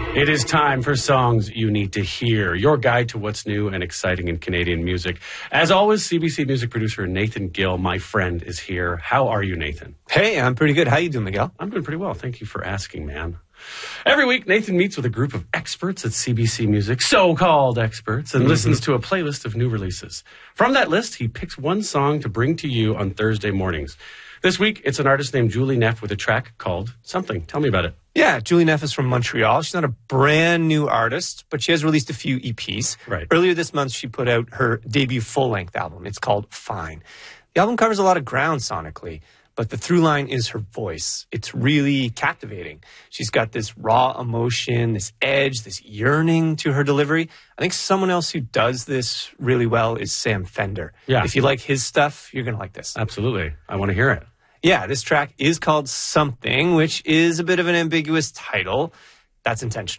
It is time for Songs You Need to Hear, your guide to what's new and exciting in Canadian music. As always, CBC music producer Nathan Gill, my friend, is here. How are you, Nathan? Hey, I'm pretty good. How you doing, Miguel? I'm doing pretty well. Thank you for asking, man. Every week, Nathan meets with a group of experts at CBC Music, so-called experts, and listens to a playlist of new releases. From that list, he picks one song to bring to you on Thursday mornings. This week, it's an artist named Julie Neff with a track called Something. Tell me about it. Yeah, Julie Neff is from Montreal. She's not a brand new artist, but she has released a few EPs. Right. Earlier this month, she put out her debut full-length album. It's called Fine. The album covers a lot of ground sonically, but the through line is her voice. It's really captivating. She's got this raw emotion, this edge, this yearning to her delivery. I think someone else who does this really well is Sam Fender. Yeah. If you like his stuff, you're going to like this. Absolutely. I want to hear it. Yeah, this track is called Something, which is a bit of an ambiguous title. That's intentional.